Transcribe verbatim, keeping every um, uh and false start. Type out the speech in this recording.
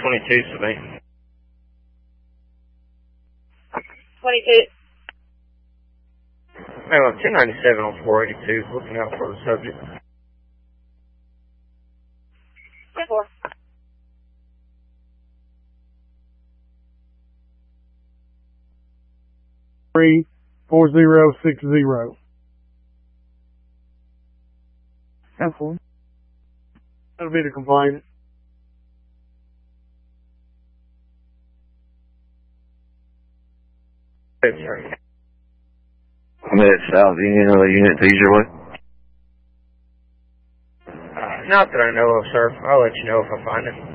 twenty-two, Savannah. twenty-two. Well, ten ninety-seven on four eighty-two, looking out for the subject. ten four. Three four zero six zero. ten four. That'll be the complaint. Yes, sir. I'm at South Union, uh, unit to your way. Uh, not that I know of, sir. I'll let you know if I find it.